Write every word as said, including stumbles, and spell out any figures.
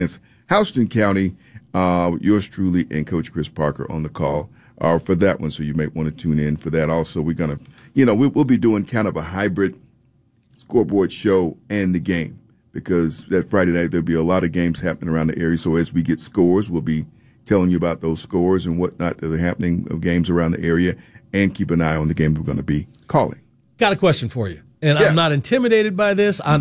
It's Houston County, uh, yours truly and Coach Chris Parker on the call uh, for that one, so you may want to tune in for that. Also, we're going to, you know, we, we'll be doing kind of a hybrid scoreboard show and the game, because that Friday night there'll be a lot of games happening around the area. So as we get scores, we'll be telling you about those scores and whatnot that are happening of games around the area, and keep an eye on the games we're going to be calling. Got a question for you, and yeah. I'm not intimidated by this. I